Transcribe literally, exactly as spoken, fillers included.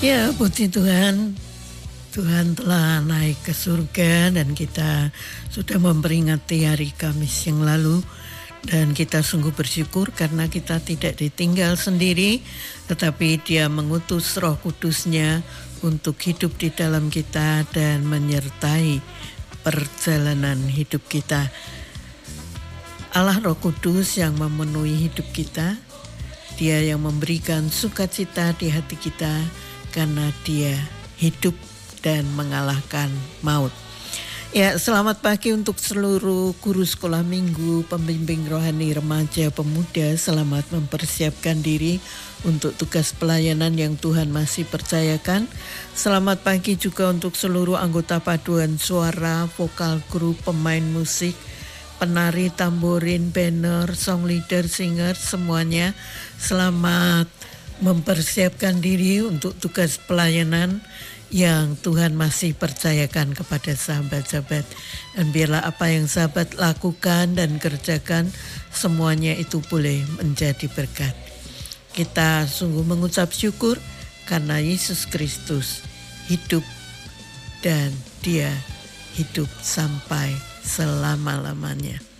Ya, puji Tuhan. Tuhan telah naik ke surga dan kita sudah memperingati hari Kamis yang lalu. Dan kita sungguh bersyukur karena kita tidak ditinggal sendiri, tetapi Dia mengutus Roh Kudus-Nya untuk hidup di dalam kita dan menyertai perjalanan hidup kita. Allah Roh Kudus yang memenuhi hidup kita, Dia yang memberikan sukacita di hati kita karena Dia hidup dan mengalahkan maut. Ya, selamat pagi untuk seluruh guru sekolah minggu, pembimbing rohani remaja pemuda. Selamat mempersiapkan diri untuk tugas pelayanan yang Tuhan masih percayakan. Selamat pagi juga untuk seluruh anggota paduan suara, vokal grup, pemain musik, penari, tamborin, banner, song leader, singer, semuanya. Selamat mempersiapkan diri untuk tugas pelayanan yang Tuhan masih percayakan kepada sahabat-sahabat. Dan biarlah apa yang sahabat lakukan dan kerjakan, semuanya itu boleh menjadi berkat. Kita sungguh mengucap syukur karena Yesus Kristus hidup dan Dia hidup sampai selama-lamanya.